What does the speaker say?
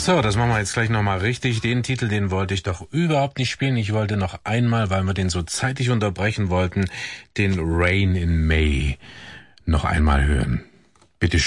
So, das machen wir jetzt gleich nochmal richtig. Den Titel, den wollte ich doch überhaupt nicht spielen. Ich wollte noch einmal, weil wir den so zeitig unterbrechen wollten, den Rain in May noch einmal hören. Bitte schön.